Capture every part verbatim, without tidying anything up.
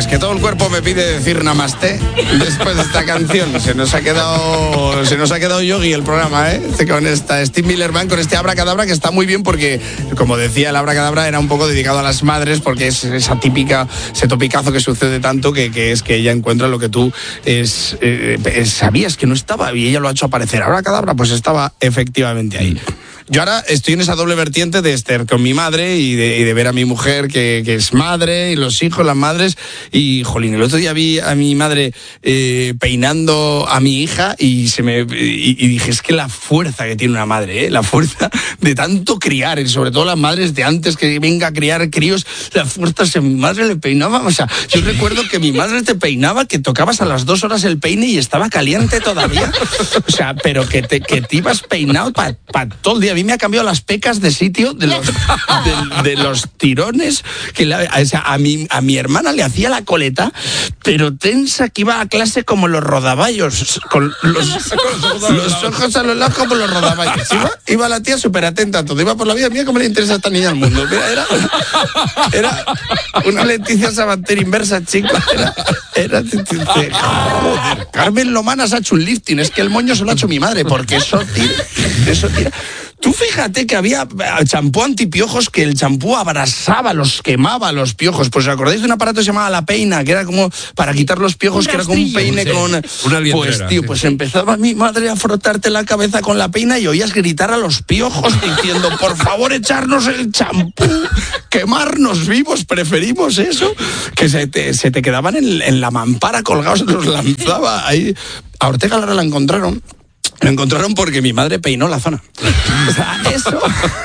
que todo el cuerpo me pide decir namaste después de esta canción. Se nos ha quedado se nos ha quedado yogi el programa, ¿eh? Con esta Steve Miller Band, con este abracadabra que está muy bien porque, como decía, el abracadabra era un poco dedicado a las madres porque es esa típica, ese topicazo que sucede tanto que, que es que ella encuentra lo que tú es, eh, sabías que no estaba y ella lo ha hecho aparecer. Abracadabra, pues estaba efectivamente ahí. Yo ahora estoy en esa doble vertiente de estar con mi madre y de, y de ver a mi mujer que, que es madre, y los hijos, las madres, y jolín, el otro día vi a mi madre eh, peinando a mi hija y se me y, y dije, es que la fuerza que tiene una madre, ¿eh? La fuerza de tanto criar, y sobre todo las madres de antes que venga a criar críos, la fuerza, si mi madre le peinaba, o sea, yo recuerdo que mi madre te peinaba, que tocabas a las dos horas el peine y estaba caliente todavía, o sea, pero que te, que te ibas peinado para pa todo el día. A mí me ha cambiado las pecas de sitio de los, de, de los tirones que la, o sea, a, mi, a mi hermana le hacía la coleta, pero tensa, que iba a clase como los rodaballos, con los, los ojos a los lados como los rodaballos. Iba, iba la tía súper atenta a todo, iba por la vida. Mira cómo le interesa a esta niña al mundo. Mira, era, era una Leticia Sabater inversa, chico. Era, era, joder, Carmen Lomana se ha hecho un lifting, es que el moño se lo ha hecho mi madre, porque eso tira, eso tira. Tú fíjate que había champú antipiojos, que el champú abrasaba, los quemaba los piojos. Pues ¿os acordáis de un aparato que se llamaba La Peina, que era como para quitar los piojos, un que era como un peine sí, con... Una pues tío, sí. pues empezaba mi madre a frotarte la cabeza con la peina y oías gritar a los piojos diciendo, por favor, echarnos el champú, quemarnos vivos, preferimos eso. Que se te, se te quedaban en, en la mampara colgados, los lanzaba ahí. A Ortega Lara la encontraron. Lo encontraron porque mi madre peinó la zona. O sea, eso...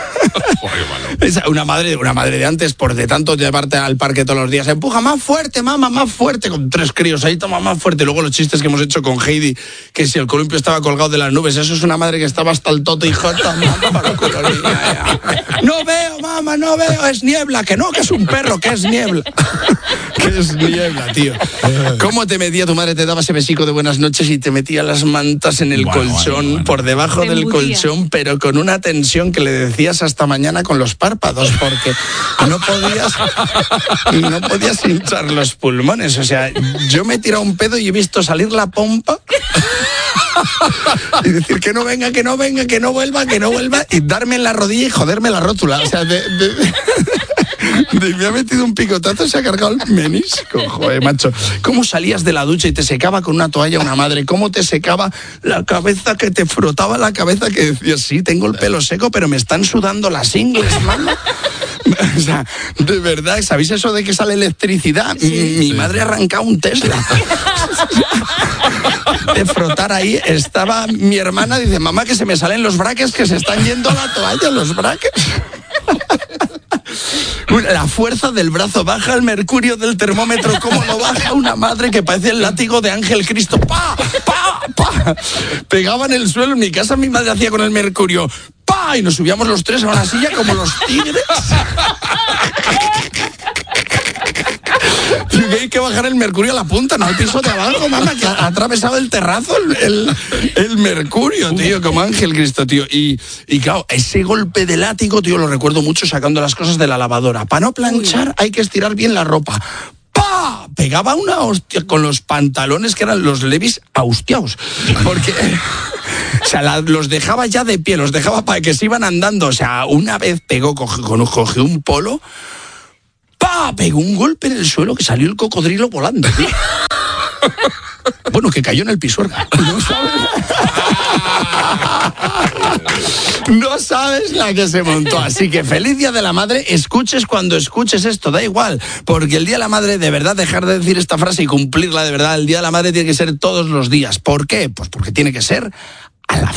Una madre, una madre de antes, por de tanto llevarte al parque todos los días, empuja más fuerte, mamá, más fuerte, con tres críos ahí, toma más fuerte. Luego los chistes que hemos hecho con Heidi, que si el columpio estaba colgado de las nubes, eso es una madre que estaba hasta el tote y jota, mamá, para el culo, no veo, mamá, no veo, es niebla, que no, que es un perro, que es niebla. Que es niebla, tío. ¿Cómo te metía tu madre? Te daba ese besico de buenas noches y te metía las mantas en el bueno, colchón, bueno, bueno. por debajo te del embudía. colchón, pero con una tensión que le decías hasta mañana con los párpados, porque no podías no podías hinchar los pulmones. O sea, yo me he tirado un pedo y he visto salir la pompa y decir que no venga, que no venga, que no vuelva, que no vuelva, y darme en la rodilla y joderme la rótula. O sea, de, de, de, me ha metido un picotazo y se ha cargado el menisco. Joder, macho. ¿Cómo salías de la ducha y te secaba con una toalla una madre? ¿Cómo te secaba la cabeza, que te frotaba la cabeza, que decías, sí, tengo el pelo seco, pero me están sudando las ingles, mamá? O sea, de verdad, ¿sabéis eso de que sale electricidad? Sí, mi sí. madre arrancaba un Tesla. De frotar ahí, estaba mi hermana, dice, mamá, que se me salen los braques, que se están yendo a la toalla, los braques. La fuerza del brazo, baja el mercurio del termómetro, como lo baja una madre que parece el látigo de Ángel Cristo. ¡Pa! ¡Pa! ¡Pa! Pegaba en el suelo. En mi casa mi madre hacía con el mercurio ¡pa! Y nos subíamos los tres a una silla como los tigres. Que hay que bajar el mercurio a la punta, no al piso de abajo, mamá, que ha atravesado el terrazo el, el, el mercurio, tío, como Ángel Cristo, tío. Y, y claro, ese golpe de látigo, tío, lo recuerdo mucho sacando las cosas de la lavadora. Para no planchar hay que estirar bien la ropa. ¡Pah! Pegaba una hostia con los pantalones que eran los Levi's austiaos. Porque... O sea, la, los dejaba ya de pie, los dejaba para que se iban andando. O sea, una vez pegó, cogió, cogió un polo... ¡Pah! Pegó un golpe en el suelo que salió el cocodrilo volando, tío. Bueno, que cayó en el Pisuerga. No sabes. No sabes la que se montó. Así que feliz Día de la Madre. Escuches cuando escuches esto, da igual. Porque el Día de la Madre, de verdad, dejar de decir esta frase y cumplirla de verdad. El Día de la Madre tiene que ser todos los días. ¿Por qué? Pues porque tiene que ser a la